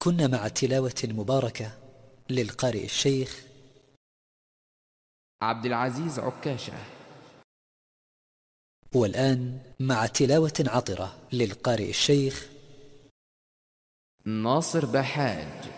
كنا مع تلاوة مباركة للقارئ الشيخ عبد العزيز عكاشة. والآن مع تلاوة عطرة للقارئ الشيخ ناصر بحاج.